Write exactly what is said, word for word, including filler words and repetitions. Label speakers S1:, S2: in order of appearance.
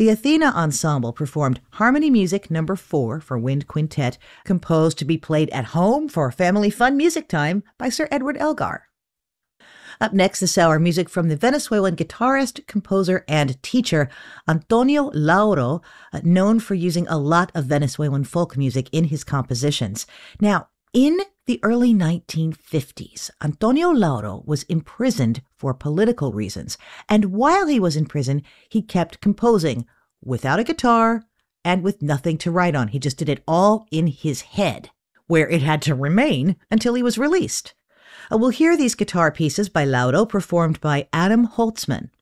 S1: The Athena Ensemble performed Harmony Music Number four for Wind Quintet, composed to be played at home for family fun music time by Sir Edward Elgar. Up next this hour, music from the Venezuelan guitarist, composer, and teacher Antonio Lauro, uh, known for using a lot of Venezuelan folk music in his compositions. Now, in the early nineteen fifties, Antonio Lauro was imprisoned for political reasons, and while he was in prison, he kept composing without a guitar and with nothing to write on. He just did it all in his head, where it had to remain until he was released. Uh, we'll hear these guitar pieces by Lauro performed by Adam Holtzman.